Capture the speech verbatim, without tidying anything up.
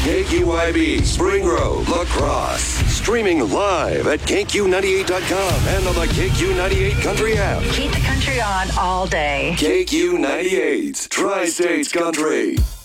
K Q Y B, Spring Grove, La Crosse. Streaming live at K Q ninety-eight dot com and on the K Q ninety-eight Country app. Keep the country on all day. K Q ninety-eight, Tri-States Country.